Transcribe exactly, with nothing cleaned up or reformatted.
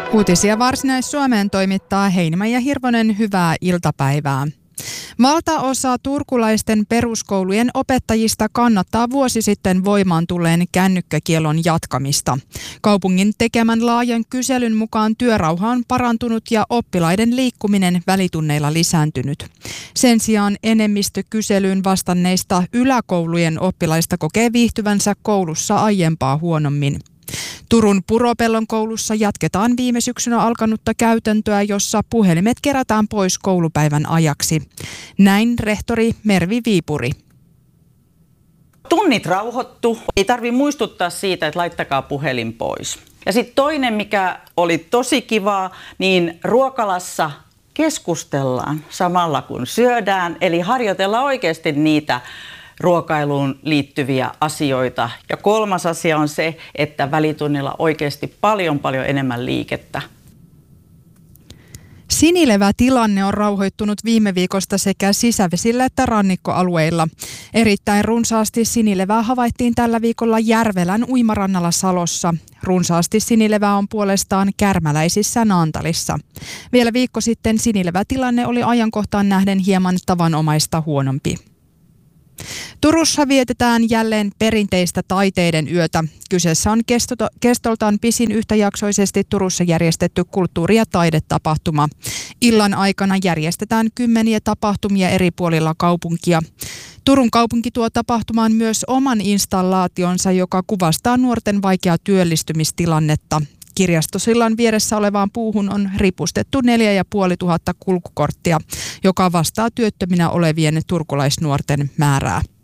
Uutisia Varsinais-Suomeen toimittaa Heinimä ja Hirvonen, hyvää iltapäivää. Valtaosa turkulaisten peruskoulujen opettajista kannattaa vuosi sitten voimaan tulleen kännykkäkiellon jatkamista. Kaupungin tekemän laajan kyselyn mukaan työrauha on parantunut ja oppilaiden liikkuminen välitunneilla lisääntynyt. Sen sijaan enemmistö kyselyyn vastanneista yläkoulujen oppilaista kokee viihtyvänsä koulussa aiempaa huonommin. Turun Puropellon koulussa jatketaan viime syksynä alkanutta käytäntöä, jossa puhelimet kerätään pois koulupäivän ajaksi. Näin rehtori Mervi Viipuri. Tunnit rauhoittu. Ei tarvitse muistuttaa siitä, että laittakaa puhelin pois. Ja sitten toinen, mikä oli tosi kivaa, niin ruokalassa keskustellaan samalla kun syödään. Eli harjoitellaan oikeasti niitä ruokailuun liittyviä asioita. Ja kolmas asia on se, että välitunnilla oikeasti paljon paljon enemmän liikettä. Sinilevätilanne on rauhoittunut viime viikosta sekä sisävesillä että rannikkoalueilla. Erittäin runsaasti sinilevää havaittiin tällä viikolla Järvelän uimarannalla Salossa. Runsaasti sinilevää on puolestaan Kärmäläisissä Naantalissa. Vielä viikko sitten sinilevätilanne oli ajankohtaan nähden hieman tavanomaista huonompi. Turussa vietetään jälleen perinteistä taiteiden yötä. Kyseessä on kestoltaan pisin yhtäjaksoisesti Turussa järjestetty kulttuuri- ja taidetapahtuma. Illan aikana järjestetään kymmeniä tapahtumia eri puolilla kaupunkia. Turun kaupunki tuo tapahtumaan myös oman installaationsa, joka kuvastaa nuorten vaikeaa työllistymistilannetta. Kirjastosillan vieressä olevaan puuhun on ripustettu neljä ja puoli tuhatta kulkukorttia, joka vastaa työttöminä olevien turkulaisnuorten määrää.